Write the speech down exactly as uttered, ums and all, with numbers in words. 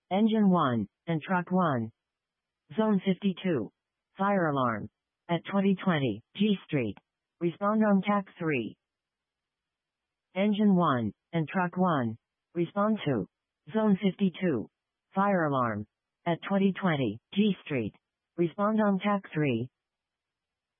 Engine one, and Truck one. Zone fifty-two. Fire alarm. At twenty twenty, G Street. Respond on T A C three. Engine one, and Truck one. Respond to. Zone fifty-two. Fire alarm. At twenty twenty, G Street. Respond on T A C three.